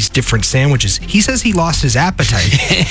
these different sandwiches. He says he lost his appetite.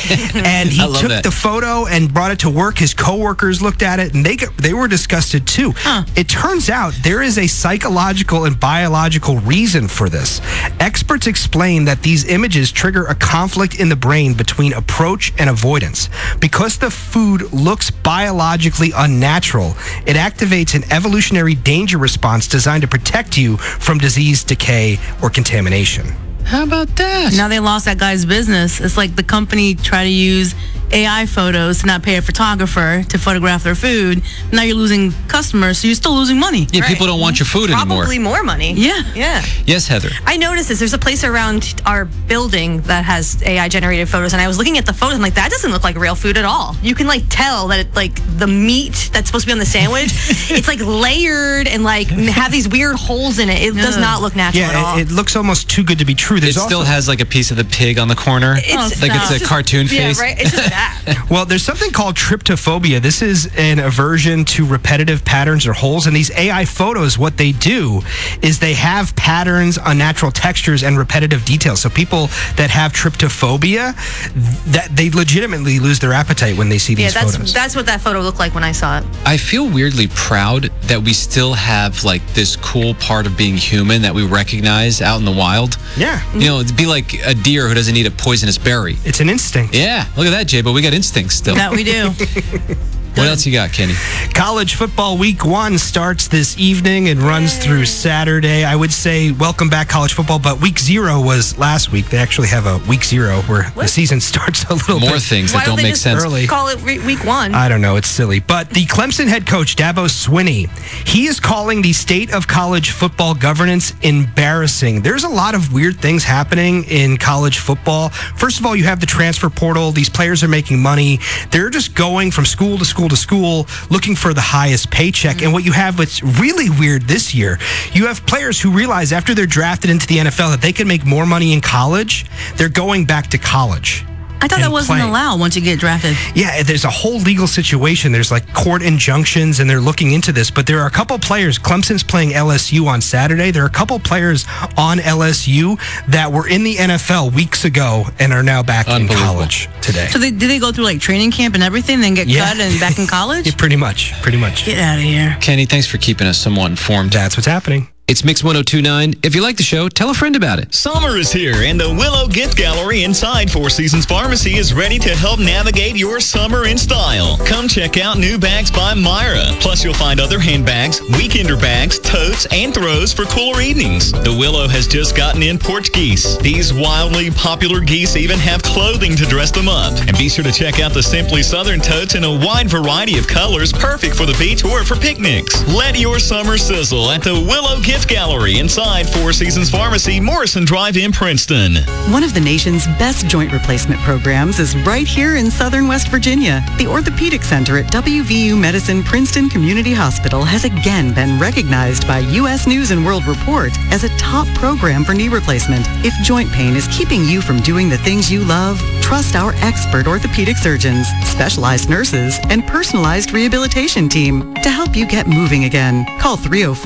And he took the photo and brought it to work. His coworkers looked at it, and they were disgusted too. It turns out there is a psychological and biological reason for this. Experts explain that these images trigger a conflict in the brain between approach and avoidance. Because the food looks biologically unnatural, it activates an evolutionary danger response designed to protect you from disease, decay, or contamination. How about that? Now they lost that guy's business. It's like the company tried to use AI photos to not pay a photographer to photograph their food. Now you're losing customers, so you're still losing money. Yeah, people don't want your food anymore. Probably more money. Yeah. Yes, Heather. I noticed this. There's a place around our building that has AI-generated photos, and I was looking at the photos. I'm like, that doesn't look like real food at all. You can tell that the meat that's supposed to be on the sandwich, it's layered and have these weird holes in it. It does not look natural at all. It looks almost too good to be true. It still has a piece of the pig on the corner. It's a cartoon face. Yeah, right. It's just that. Well, there's something called tryptophobia. This is an aversion to repetitive patterns or holes. And these AI photos, what they do is they have patterns, unnatural textures, and repetitive details. So people that have tryptophobia, that they legitimately lose their appetite when they see these photos. That's what that photo looked like when I saw it. I feel weirdly proud that we still have this cool part of being human that we recognize out in the wild. Yeah. It'd be like a deer who doesn't eat a poisonous berry. It's an instinct. Yeah. Look at that, Jay, but we got instincts still. That we do. What else you got, Kenny? College football week 1 starts this evening and runs through Saturday. I would say welcome back college football, but week 0 was last week. They actually have a week 0 where the season starts a little More things that don't make sense. Early. Call it week 1. I don't know. It's silly. But the Clemson head coach, Dabo Swinney, he is calling the state of college football governance embarrassing. There's a lot of weird things happening in college football. First of all, you have the transfer portal. These players are making money. They're just going from school to school to school looking for the highest paycheck. And what you have, what's really weird this year, you have players who realize after they're drafted into the NFL that they can make more money in college. They're going back to college. I thought that wasn't allowed once you get drafted. Yeah, there's a whole legal situation. There's court injunctions, and they're looking into this. But there are a couple players. Clemson's playing LSU on Saturday. There are a couple players on LSU that were in the NFL weeks ago and are now back in college today. So did they go through training camp and everything, then get cut and back in college? Yeah, pretty much. Get out of here. Kenny, thanks for keeping us somewhat informed. That's what's happening. It's Mix 1029. If you like the show, tell a friend about it. Summer is here, and the Willow Gift Gallery inside Four Seasons Pharmacy is ready to help navigate your summer in style. Come check out new bags by Myra. Plus, you'll find other handbags, weekender bags, totes, and throws for cooler evenings. The Willow has just gotten in porch geese. These wildly popular geese even have clothing to dress them up. And be sure to check out the Simply Southern totes in a wide variety of colors, perfect for the beach or for picnics. Let your summer sizzle at the Willow Gift Gallery inside Four Seasons Pharmacy, Morrison Drive in Princeton. One of the nation's best joint replacement programs is right here in Southern West Virginia. The Orthopedic Center at WVU Medicine Princeton Community Hospital has again been recognized by U.S. News and World Report as a top program for knee replacement. If joint pain is keeping you from doing the things you love, trust our expert orthopedic surgeons, specialized nurses, and personalized rehabilitation team to help you get moving again. Call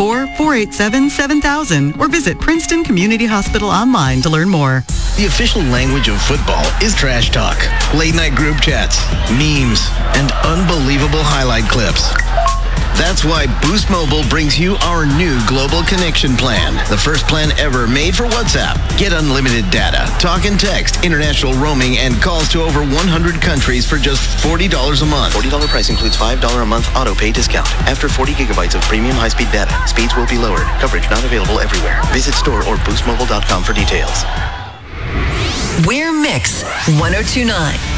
304-487-7000 or visit Princeton Community Hospital online to learn more. The official language of football is trash talk, late-night group chats, memes, and unbelievable highlight clips. That's why Boost Mobile brings you our new Global Connection Plan, the first plan ever made for WhatsApp. Get unlimited data, talk and text, international roaming, and calls to over 100 countries for just $40 a month. $40 price includes $5 a month auto-pay discount. After 40 gigabytes of premium high-speed data, speeds will be lowered. Coverage not available everywhere. Visit store or boostmobile.com for details. We're Mix 1029.